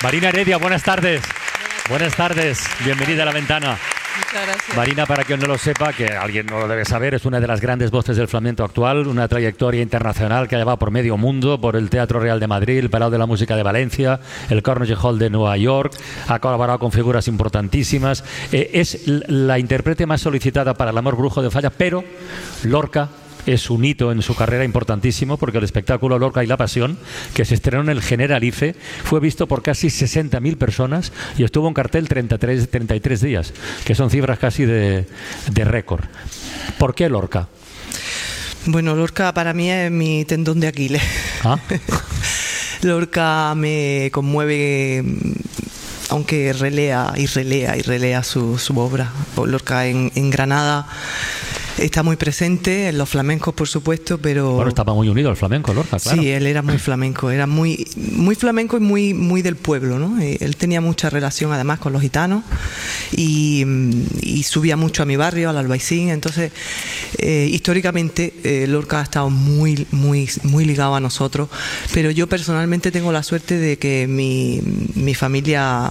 Marina Heredia, buenas tardes. Buenas tardes, bienvenida a La Ventana. Muchas gracias. Marina, para quien no lo sepa, que alguien no lo debe saber, es una de las grandes voces del flamenco actual, una trayectoria internacional que lleva por medio mundo, por el Teatro Real de Madrid, el Palau de la Música de Valencia, el Carnegie Hall de Nueva York, ha colaborado con figuras importantísimas, es la intérprete más solicitada para El Amor Brujo de Falla, pero Lorca es un hito en su carrera importantísimo, porque el espectáculo Lorca y la Pasión, que se estrenó en el Generalife, fue visto por casi 60.000 personas y estuvo en cartel 33 días, que son cifras casi de récord. ¿Por qué Lorca? Bueno, Lorca para mí es mi tendón de Aquiles. ¿Ah? Lorca me conmueve, aunque relea su obra. Lorca en Granada está muy presente, en los flamencos por supuesto, pero... Bueno, estaba muy unido al flamenco, Lorca, claro. Sí, él era muy flamenco, era muy flamenco y muy del pueblo, ¿no? Él tenía mucha relación además con los gitanos y subía mucho a mi barrio, al Albaicín, entonces históricamente Lorca ha estado muy ligado a nosotros, pero yo personalmente tengo la suerte de que mi familia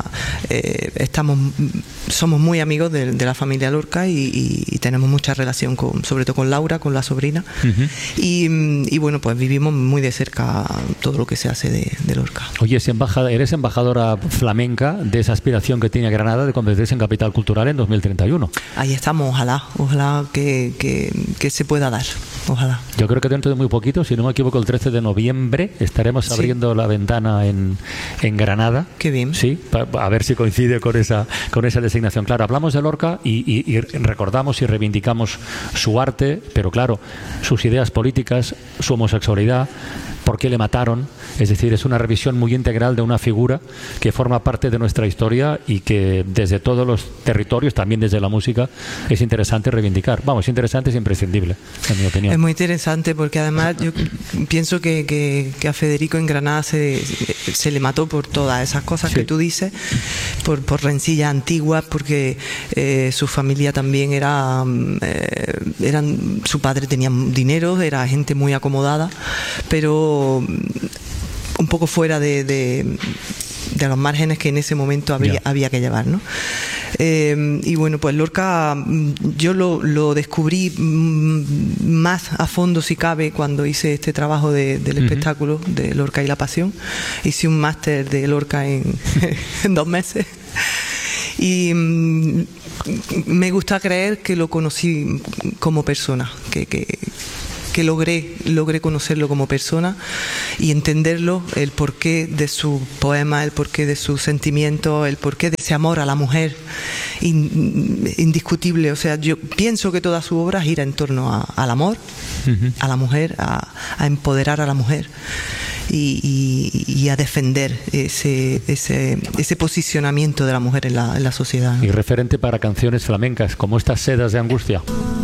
somos muy amigos de la familia Lorca y tenemos mucha relación sobre todo con Laura, con la sobrina. Uh-huh. Y bueno, pues vivimos muy de cerca todo lo que se hace de Lorca. Oye, eres embajadora flamenca de esa aspiración que tiene Granada de convertirse en capital cultural en 2031. Ahí estamos, ojalá que se pueda dar, ojalá. Yo creo que dentro de muy poquito, si no me equivoco, el 13 de noviembre estaremos abriendo La Ventana en Granada. Qué bien. Sí, a ver si coincide con esa designación. Claro, hablamos de Lorca y recordamos y reivindicamos su arte, pero claro, sus ideas políticas, su homosexualidad, por qué le mataron. Es decir, es una revisión muy integral de una figura que forma parte de nuestra historia y que desde todos los territorios, también desde la música, es interesante reivindicar. Vamos, interesante, es imprescindible, en mi opinión. Es muy interesante porque además yo pienso que a Federico en Granada se le mató por todas esas cosas que tú dices, por rencillas antiguas, porque su familia también su padre tenía dinero, era gente muy acomodada, pero un poco fuera de los márgenes que en ese momento había que llevar, ¿no? Y bueno, pues Lorca yo lo descubrí más a fondo, si cabe, cuando hice este trabajo del espectáculo de Lorca y la Pasión. Hice un máster de Lorca en 2 meses y me gusta creer que lo conocí como persona, que logré conocerlo como persona y entenderlo, el porqué de su poema, el porqué de sus sentimientos, el porqué de ese amor a la mujer indiscutible. O sea, yo pienso que toda su obra gira en torno al amor, a la mujer, a empoderar a la mujer y a defender ese posicionamiento de la mujer en la sociedad, ¿no? Y referente para canciones flamencas como estas Sedas de Angustia.